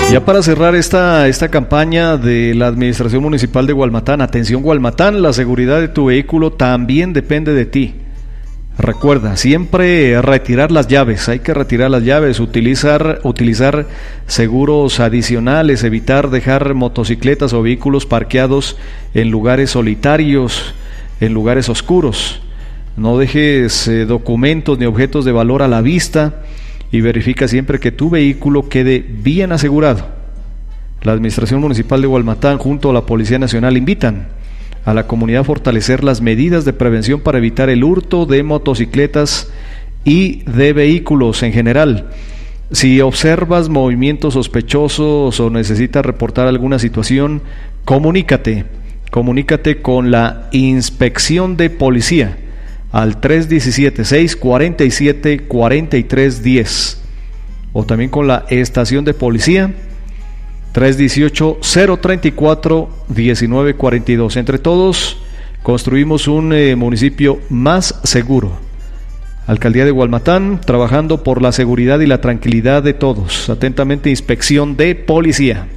Ya para cerrar esta campaña de la Administración Municipal de Gualmatán, atención Gualmatán, la seguridad de tu vehículo también depende de ti. Recuerda, siempre retirar las llaves, hay que retirar las llaves, utilizar seguros adicionales, evitar dejar motocicletas o vehículos parqueados en lugares solitarios, en lugares oscuros. No dejes documentos ni objetos de valor a la vista y verifica siempre que tu vehículo quede bien asegurado. La Administración Municipal de Gualmatán junto a la Policía Nacional invitan a la comunidad a fortalecer las medidas de prevención para evitar el hurto de motocicletas y de vehículos en general. Si observas movimientos sospechosos o necesitas reportar alguna situación, comunícate con la Inspección de Policía al 317-647-4310 o también con la Estación de Policía 318-034-1942. Entre todos construimos un municipio más seguro. Alcaldía de Gualmatán, trabajando por la seguridad y la tranquilidad de todos. Atentamente, Inspección de Policía.